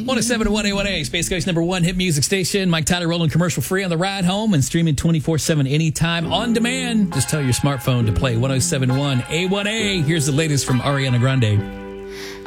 107.1 A1A, Space Coast number one hit music station. Mike Tyler rolling commercial free on the ride home and streaming 24/7 anytime on demand. Just tell your smartphone to play 107.1 A1A. Here's the latest from Ariana Grande.